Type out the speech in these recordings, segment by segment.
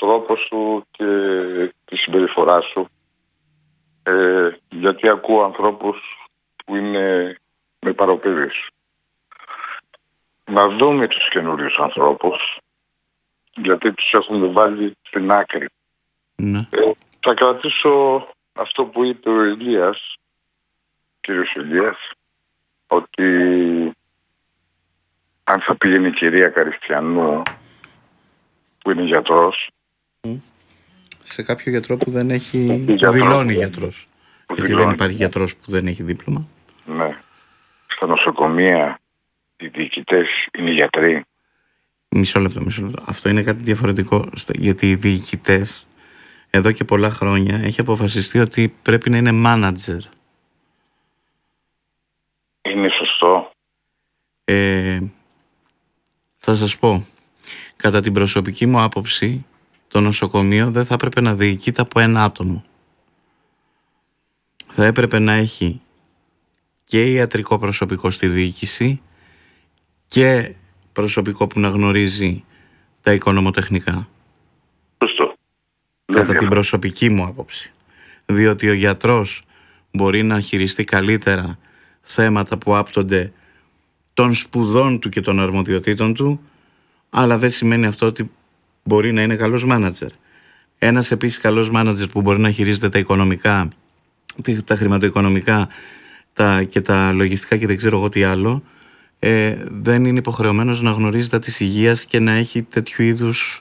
τρόπο σου και τη συμπεριφορά σου. Γιατί ακούω ανθρώπους που είναι με παροπίδες. Να δούμε τους καινούριους ανθρώπους, γιατί τους έχουν βάλει στην άκρη. Ναι. Θα κρατήσω αυτό που είπε ο Ηλίας, κύριος Ηλίας, ότι αν θα πήγαινε η κυρία Καριστιανού, που είναι γιατρός, σε κάποιο γιατρό που δεν έχει, που δηλώνει γιατρός. Γιατί δεν υπάρχει γιατρός που δεν έχει δίπλωμα. Ναι. Στα νοσοκομεία οι διοικητές είναι γιατροί. Μισό λεπτό. Αυτό είναι κάτι διαφορετικό. Γιατί οι διοικητές εδώ και πολλά χρόνια έχει αποφασιστεί ότι πρέπει να είναι μάνατζερ. Είναι σωστό. Θα σας πω, κατά την προσωπική μου άποψη, το νοσοκομείο δεν θα έπρεπε να διοικείται από ένα άτομο. Θα έπρεπε να έχει και ιατρικό προσωπικό στη διοίκηση και προσωπικό που να γνωρίζει τα οικονομοτεχνικά. Σωστό. Κατά την προσωπική μου άποψη. Διότι ο γιατρός μπορεί να χειριστεί καλύτερα θέματα που άπτονται των σπουδών του και των αρμοδιοτήτων του, αλλά δεν σημαίνει αυτό ότι μπορεί να είναι καλός μάνατζερ. Ένας επίσης καλός μάνατζερ που μπορεί να χειρίζεται τα οικονομικά, τα χρηματοοικονομικά και τα λογιστικά και δεν ξέρω εγώ τι άλλο, δεν είναι υποχρεωμένος να γνωρίζει τα της υγείας και να έχει τέτοιου είδους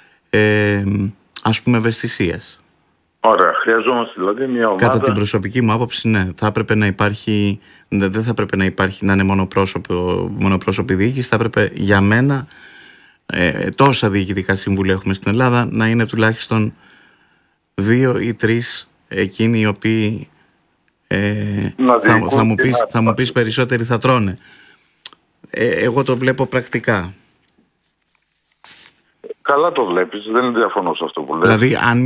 ας πούμε ευαισθησίες. Ωραία, χρειαζόμαστε δηλαδή μια ομάδα. Κατά την προσωπική μου άποψη, ναι, θα έπρεπε να υπάρχει, δεν θα έπρεπε να υπάρχει να είναι μονοπρόσωπη διοίκηση. Θα έπρεπε για μένα, τόσα διοικητικά συμβούλια έχουμε στην Ελλάδα, να είναι τουλάχιστον 2 ή 3 εκείνοι οι οποίοι θα μου πεις περισσότεροι θα τρώνε. Εγώ το βλέπω πρακτικά. Καλά το βλέπεις, δεν διαφωνώ σε αυτό που λες. Δηλαδή αν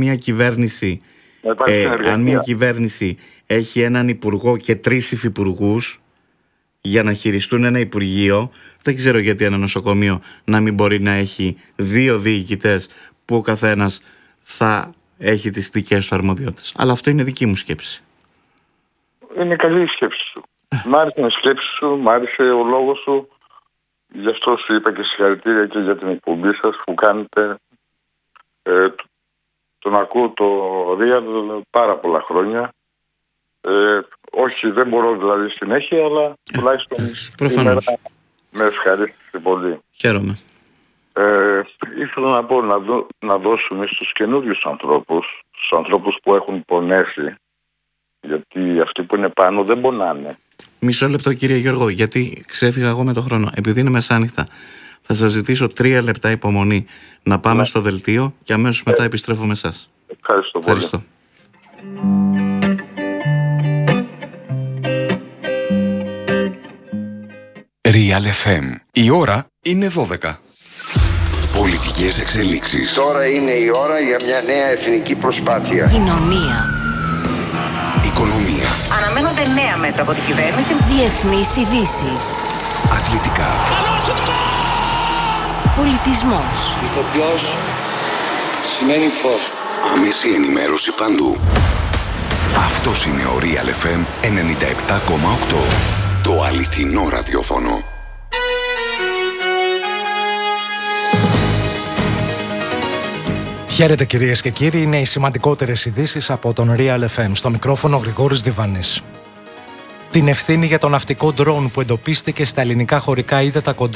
μια κυβέρνηση έχει έναν υπουργό και 3 υφυπουργούς για να χειριστούν ένα υπουργείο, δεν ξέρω γιατί ένα νοσοκομείο να μην μπορεί να έχει 2 διοικητές που ο καθένας θα έχει τις δικές του αρμοδιότητες. Αλλά αυτό είναι δική μου σκέψη. Είναι καλή η σκέψη σου. Μ' άρεσε η σκέψη σου, μ' άρεσε ο λόγος σου. Γι' αυτό σου είπα και συγχαρητήρια και για την εκπομπή σας που κάνετε. Τον ακούω το Real πάρα πολλά χρόνια. Όχι, δεν μπορώ δηλαδή συνέχεια, αλλά τουλάχιστον προφανώς. Με ευχαρίστησε πολύ. Χαίρομαι. Ήθελα να πω να δώσουμε στους καινούριους ανθρώπους, στους ανθρώπους που έχουν πονέσει, γιατί αυτοί που είναι πάνω δεν πονάνε. Μισό λεπτό κύριε Γιώργο, γιατί ξέφυγα εγώ με το χρόνο. Επειδή είναι μεσάνυχτα, θα σας ζητήσω 3 λεπτά υπομονή να πάμε στο δελτίο και αμέσως μετά επιστρέφω με εσάς. Ευχαριστώ πολύ. Ευχαριστώ. Real FM. Η ώρα είναι 12. Πολιτικές εξελίξεις. Τώρα είναι η ώρα για μια νέα εθνική προσπάθεια. Κοινωνία. Οικονομία. Αναμένονται νέα μέτρα από την κυβέρνηση. Διεθνείς ειδήσεις. Αθλητικά. Πολιτισμός. Ηθοποιός σημαίνει φως. Άμεση ενημέρωση παντού. Αυτός είναι ο Real FM 97,8. Το αληθινό ραδιόφωνο. Χαίρετε κυρίες και κύριοι, είναι οι σημαντικότερες ειδήσεις από τον Real FM. Στο μικρόφωνο Γρηγόρης Διβανής. Την ευθύνη για το ναυτικό ντρόουν που εντοπίστηκε στα ελληνικά χωρικά ύδατα κοντά